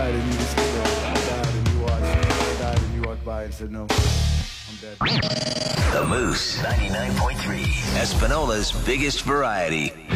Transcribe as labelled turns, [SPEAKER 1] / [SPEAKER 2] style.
[SPEAKER 1] died and you just died and you watched. I died and you walked by and said, no, I'm dead.
[SPEAKER 2] The Moose 99.3, Espinola's biggest variety.